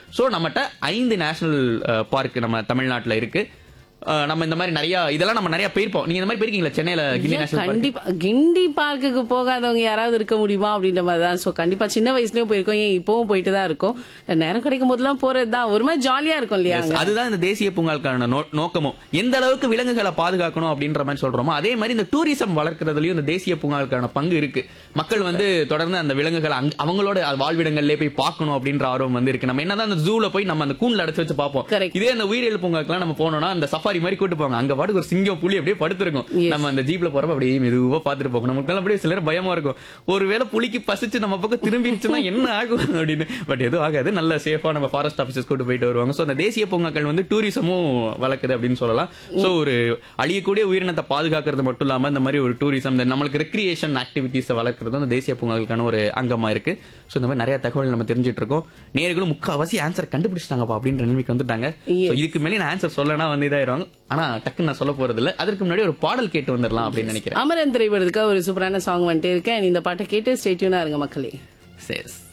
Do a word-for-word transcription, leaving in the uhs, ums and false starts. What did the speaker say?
So நம்மகிட்ட ஐந்து national park நம்ம தமிழ்நாட்டில் இருக்கு. நம்ம இந்த மாதிரி நிறைய இதெல்லாம் நம்ம நிறைய போயிருப்போம். நீங்க இந்த மாதிரி போயிருக்கீங்களா சென்னையில கிண்டி நேஷனல் பார்க்? கண்டிப்பா கிண்டி பார்க்குக்கு போகாதவங்க யாராவது இருக்க முடியுமா அப்படின்ற மாதிரி தான். ஸோ கண்டிப்பா சின்ன வயசுலயும் போயிருக்கோம், ஏன் இப்பவும் போயிட்டு தான் இருக்கோம். நேரம் கிடைக்கும் போதெல்லாம் போறதுதான் ஒரு மாதிரி ஜாலியா இருக்கும் இல்லையா? அதுதான் இந்த தேசிய பூங்காக்கான நோக்கமும். எந்த அளவுக்கு விலங்குகளை பாதுகாக்கணும் அப்படின்ற மாதிரி சொல்றோமோ அதே மாதிரி இந்த டூரிசம் வளர்க்கறதுலயும் இந்த தேசிய பூங்காக்கான பங்கு இருக்கு. மக்கள் வந்து தொடர்ந்து அந்த விலங்குகளை அவங்களோட வாழ்விடங்கள்லயே போய் பார்க்கணும் அப்படின்ற ஆர்வம் வந்து இருக்கு. நம்ம என்னதான் அந்த ஜூல போய் நம்ம அந்த கூண்டுல அடைச்சு வச்சு பார்ப்போம். இதே அந்த உயிரியல் பூங்காக்கெல்லாம் நம்ம போனோம்னா அந்த சஃபாரி மாதிரி கூட்டு போவாங்க. அங்க பாட்டுக்கு ஒரு சிங்கம் புலி அப்படியே படுத்திருக்கும். நம்ம அந்த ஜீப்ல போறப்ப அப்படியே மெதுவா பாத்துட்டு போகணும். நமக்கு அப்படியே சில நேரம் பயமா இருக்கும், ஒருவேளை புலிக்கு பசிச்சு நம்ம பக்கம் திரும்பிடுச்சுன்னா என்ன ஆகும் அப்படின்னு. பட் எதுவும் ஆகாது, நல்ல சேஃபா நம்ம ஃபாரஸ்ட் ஆபீசர்ஸ் கூட்டு போயிட்டு வருவாங்க. சோ அந்த தேசிய பூங்காக்கள் வந்து டூரிசமும் வளர்க்குது அப்படின்னு சொல்லலாம். சோ ஒரு அழியக்கூடிய உயிரினத்தை பாதுகாக்கிறது மட்டும் இல்லாம இந்த மாதிரி ஒரு டூரிசம், நம்மளுக்கு ரெக்ரியேஷன் ஆக்டிவிட்டிஸ் வளர்க்கறது அந்த தேசிய பூங்காக்களுக்கான ஒரு அங்கமா இருக்கு. சோ இந்த மாதிரி நிறைய தகவல் நம்ம தெரிஞ்சிட்டு இருக்கோம். நேர்களும் முக்காவாசி ஆன்சர் கண்டுபிடிச்சிட்டாங்கப்பா அப்படின்ற நிலைமைக்கு வந்துட்டாங்க. இதுக்கு மேலே நான் ஆன்சர் சொல்லனா வந்து இதாயிருவாங்க. ஆனா டக்குன்னு நான் சொல்ல போறது இல்ல. அதற்கு முன்னாடி ஒரு பாடல் கேட்டு வந்துடலாம் அப்படின்னு நினைக்கிறேன். அமரன் திரைப்படத்துக்கு ஒரு சூப்பரான சாங் வந்துட்டு இருக்கேன். இந்த பாட்டை கேட்டு ஸ்டே டியூனா இருங்க மக்களே. சரி.